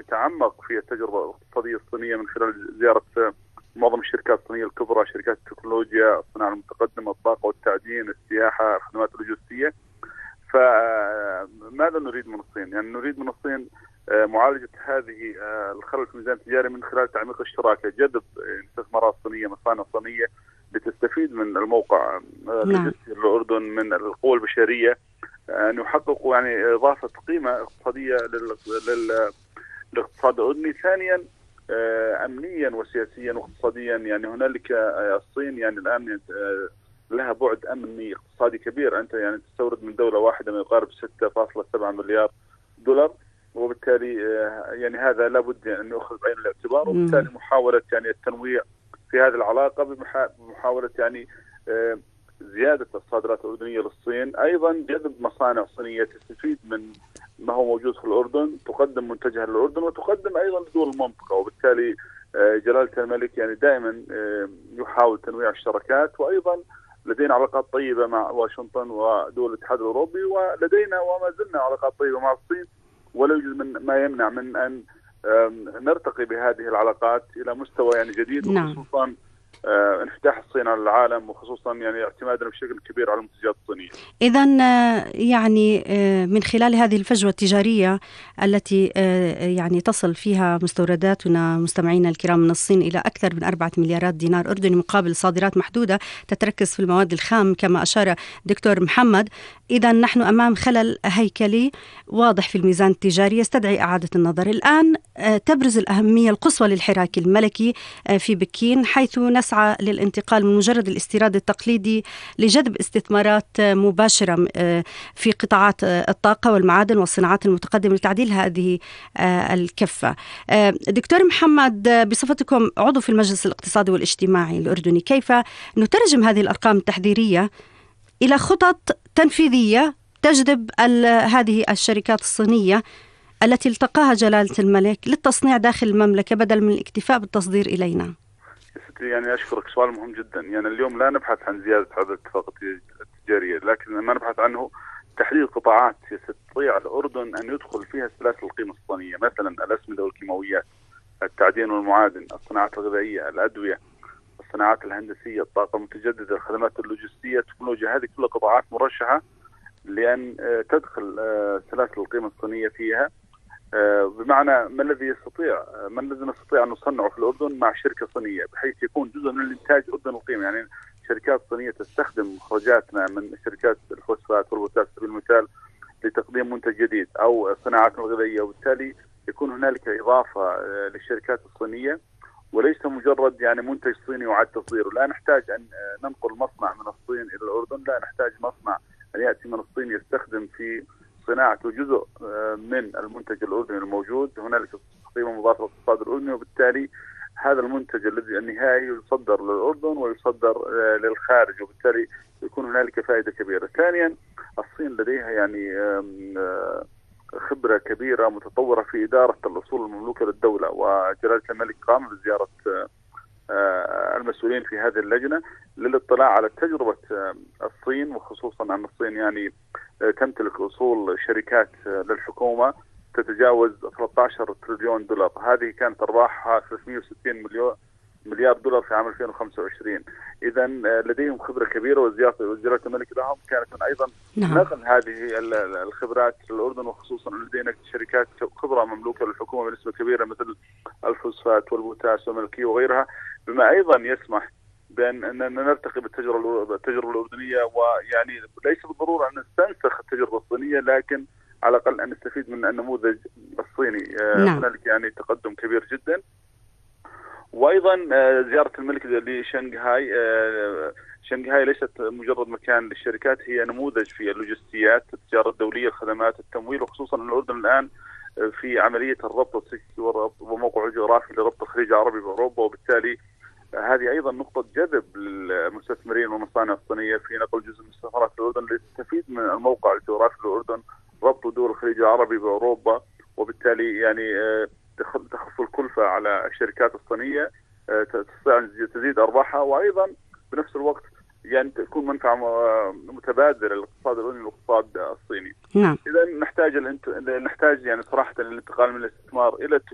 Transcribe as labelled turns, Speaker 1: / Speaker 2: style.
Speaker 1: يتعمق في التجربة الاقتصادية الصينية من خلال زيارة معظم الشركات الصينية الكبرى، شركات التكنولوجيا، الصناعة المتقدمة، الطاقة والتعدين، السياحة، الخدمات اللوجستية. فماذا نريد من الصين؟ يعني نريد من الصين معالجة هذه الخلل في الميزان التجاري من خلال تعميق الشراكة، جذب استثمارات صينية، مصانع صينية لتستفيد من الموقع اللوجستي للأردن، من القوى البشرية، أن يحققوا يعني إضافة قيمة اقتصادية للاقتصاد الأردني. ثانيا أمنيا وسياسيا واقتصاديا، يعني هنالك الصين يعني الآن لها بعد أمني اقتصادي كبير. أنت يعني تستورد من دولة واحدة ما يقارب 6.7 مليار دولار، وبالتالي يعني هذا لابد أن يؤخذ بعين الاعتبار، وبالتالي محاولة يعني التنويع في هذه العلاقة بمحاولة يعني زيادة الصادرات الأردنية للصين، أيضا جذب مصانع صينية تستفيد من ما هو موجود في الأردن، تقدم منتجها للأردن وتقدم أيضا لدول المنطقة. وبالتالي جلالة الملك يعني دائما يحاول تنويع الشراكات، وأيضا لدينا علاقات طيبة مع واشنطن ودول الاتحاد الأوروبي، ولدينا وما زلنا علاقات طيبة مع الصين، ولا يوجد ما يمنع من أن نرتقي بهذه العلاقات إلى مستوى يعني جديد. وخصوصا انفتاح الصين على العالم، وخصوصا يعني اعتمادنا بشكل كبير على المنتجات الصينية.
Speaker 2: إذن يعني من خلال هذه الفجوة التجارية التي يعني تصل فيها مستورداتنا مستمعينا الكرام من الصين إلى أكثر من 4 مليارات دينار أردني مقابل صادرات محدودة تتركز في المواد الخام كما أشار دكتور محمد، إذن نحن أمام خلل هيكلي واضح في الميزان التجاري يستدعي إعادة النظر. الآن تبرز الأهمية القصوى للحراك الملكي في بكين، حيث نسعى للانتقال من مجرد الاستيراد التقليدي لجذب استثمارات مباشرة في قطاعات الطاقة والمعادن والصناعات المتقدمة لتعديل هذه الكفة. دكتور محمد، بصفتكم عضو في المجلس الاقتصادي والاجتماعي الأردني، كيف نترجم هذه الأرقام التحذيرية إلى خطط تنفيذية تجذب هذه الشركات الصينية التي التقاها جلالة الملك للتصنيع داخل المملكة بدل من الاكتفاء بالتصدير إلينا؟
Speaker 1: يعني أشكرك، سؤال مهم جدا. يعني اليوم لا نبحث عن زيادة عدد الاتفاقات التجارية، لكن ما نبحث عنه تحديد قطاعات يستطيع الأردن أن يدخل فيها سلاسل القيمة الصينية، مثلا الأسمدة والكيماويات، التعدين والمعادن، الصناعات الغذائية، الأدوية، الصناعات الهندسية، الطاقة المتجددة، الخدمات اللوجستية، التكنولوجيا. هذه كلها قطاعات مرشحة لأن تدخل سلاسل القيمة الصينية فيها. بمعنى ما الذي نستطيع أن نصنعه في الأردن مع شركة صينية، بحيث يكون جزء من الإنتاج أردن القيمة. يعني شركات صينية تستخدم مخرجاتنا من شركات الفوسفات والبوتاس سبيل المثال لتقديم منتج جديد، أو الصناعات الغذائية، وبالتالي يكون هنالك إضافة للشركات الصينية، وليس مجرد يعني منتج صيني يعاد تصديره. لا نحتاج أن ننقل مصنع من الصين إلى الأردن، لا نحتاج مصنع أن يأتي من الصين يستخدم في صناعته جزء من المنتج الأردني الموجود. هنالك قيمة مضافة للاقتصاد الأردني، وبالتالي هذا المنتج الذي النهائي يصدر للأردن ويصدر للخارج، وبالتالي يكون هنالك فائدة كبيرة. ثانيا، الصين لديها يعني خبرة كبيرة متطورة في إدارة الأصول المملوكة للدولة، وجلالة الملك قام بزيارة المسؤولين في هذه اللجنة للاطلاع على تجربة الصين، وخصوصا أن الصين يعني تمتلك أصول شركات للحكومة تتجاوز 13 تريليون دولار. هذه كانت أرباحها 360 مليار دولار في عام 2025. إذا لديهم خبرة كبيرة، وزيارة الملك لهم كانت من أيضا نقل هذه الخبرات للأردن، وخصوصا أن لدينا شركات خبرة مملوكة للحكومة بنسبة كبيرة مثل الفوسفات والبوتاس والملكية وغيرها، بما أيضا يسمح بأن نرتقي بالتجربة الأردنية. ويعني ليس بالضرورة أن نستنسخ التجربة الصينية، لكن على الأقل أن نستفيد من النموذج الصيني. هنالك يعني تقدم كبير جدا. وأيضا زيارة الملك لشنغهاي، شنغهاي ليست مجرد مكان للشركات، هي نموذج في اللوجستيات، التجارة الدولية، الخدمات، التمويل، وخصوصا أن الأردن الآن في عملية الربط التكتيكي وموقعه الجغرافي لربط الخليج العربي بأوروبا، وبالتالي هذه أيضا نقطة جذب للمستثمرين والمصانع الصينية في نقل جزء من استثمارات الأردن لتستفيد من الموقع الجغرافي للأردن، ربط دول الخليج العربي بأوروبا، وبالتالي يعني تخف الكلفة على الشركات الصينية، تستطيع أن تزيد أرباحها، وأيضا بنفس الوقت يعني تكون منفعة متبادلة للاقتصاد الأردني والاقتصاد الصيني. إذا نحتاج يعني صراحة الانتقال من الاستثمار إلى